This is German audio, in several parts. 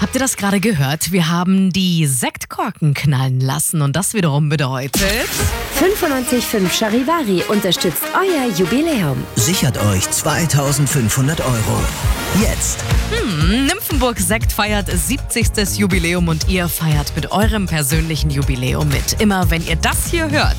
Habt ihr das gerade gehört? Wir haben die Sektkorken knallen lassen und das wiederum bedeutet... 95.5 Charivari unterstützt euer Jubiläum. Sichert euch 2.500 €. Jetzt. Nymphenburg Sekt feiert 70. Jubiläum und ihr feiert mit eurem persönlichen Jubiläum mit. Immer wenn ihr das hier hört,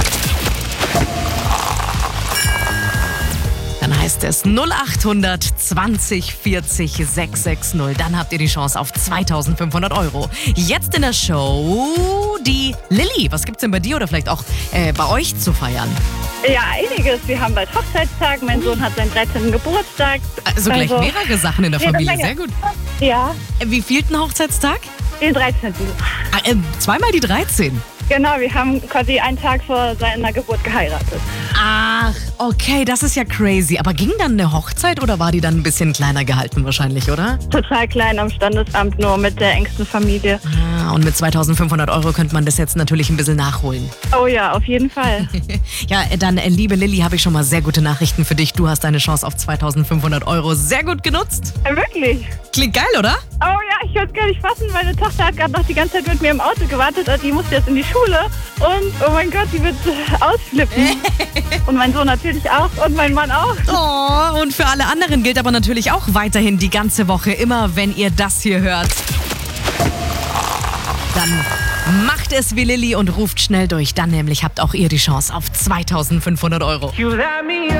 dann heißt es 0800 20 40 660. Dann habt ihr die Chance auf 2.500 €. Jetzt in der Show die Lilly. Was gibt's denn bei dir oder vielleicht auch bei euch zu feiern? Ja, einiges. Wir haben bald Hochzeitstag. Mein Sohn hat seinen 13. Geburtstag. Also gleich mehrere Sachen in der Familie. Sehr gut. Ja, Wie vielten Hochzeitstag? den 13. Zweimal die 13. Genau, wir haben quasi einen Tag vor seiner Geburt geheiratet. Ach, okay, das ist ja crazy. Aber ging dann eine Hochzeit oder war die dann ein bisschen kleiner gehalten wahrscheinlich, oder? Total klein am Standesamt, nur mit der engsten Familie. Und mit 2.500 € könnte man das jetzt natürlich ein bisschen nachholen. Oh ja, auf jeden Fall. Ja, dann, liebe Lilly, habe ich schon mal sehr gute Nachrichten für dich. Du hast deine Chance auf 2.500 € sehr gut genutzt. Wirklich? Klingt geil, oder? Oh ja, ich kann es gar nicht fassen. Meine Tochter hat gerade noch die ganze Zeit mit mir im Auto gewartet. Die musste jetzt in die Schule. Und oh mein Gott, die wird ausflippen. Und mein Sohn natürlich auch und mein Mann auch. Oh, und für alle anderen gilt aber natürlich auch weiterhin die ganze Woche, immer wenn ihr das hier hört. Dann macht es wie Lilly und ruft schnell durch. Dann nämlich habt auch ihr die Chance auf 2.500 €.